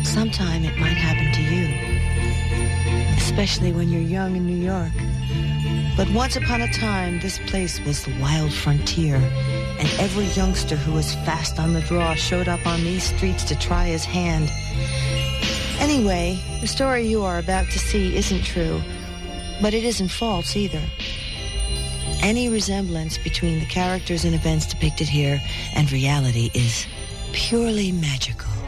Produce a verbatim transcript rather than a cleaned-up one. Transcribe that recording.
sometime it might happen to you, especially when you're young in New York. But once upon a time, this place was the wild frontier, and every youngster who was fast on the draw showed up on these streets to try his hand. Anyway, the story you are about to see isn't true, but it isn't false either. Any resemblance between the characters and events depicted here and reality is purely magical.